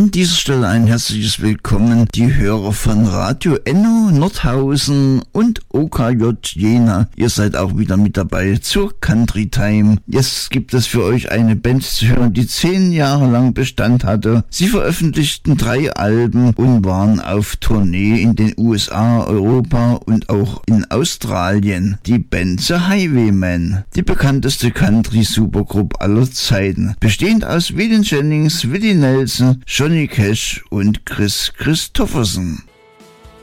An dieser Stelle ein herzliches Willkommen, die Hörer von Radio Enno Nordhausen und OKJ Jena. Ihr seid auch wieder mit dabei zur Country Time. Jetzt gibt es für euch eine Band zu hören, die 10 Jahre lang Bestand hatte. Sie veröffentlichten 3 Alben und waren auf Tournee in den USA, Europa und auch in Australien. Die Band The Highwaymen, die bekannteste Country-Supergroup aller Zeiten, bestehend aus Waylon Jennings, Willie Nelson, Johnny Cash und Chris Christopherson.